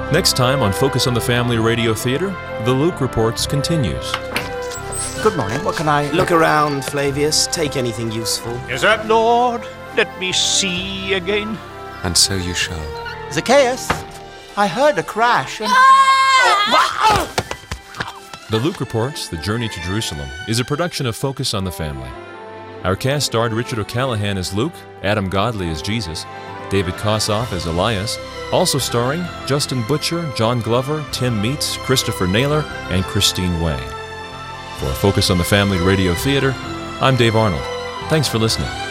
Next time on Focus on the Family Radio Theater, The Luke Reports continues. Good morning. What can I... Look around, Flavius. Take anything useful. Is that Lord? Let me see again. And so you shall. Zacchaeus, I heard a crash and... The Luke Reports, The Journey to Jerusalem, is a production of Focus on the Family. Our cast starred Richard O'Callaghan as Luke, Adam Godley as Jesus, David Kossoff as Elias, also starring Justin Butcher, John Glover, Tim Meets, Christopher Naylor, and Christine Way. For Focus on the Family Radio Theater, I'm Dave Arnold. Thanks for listening.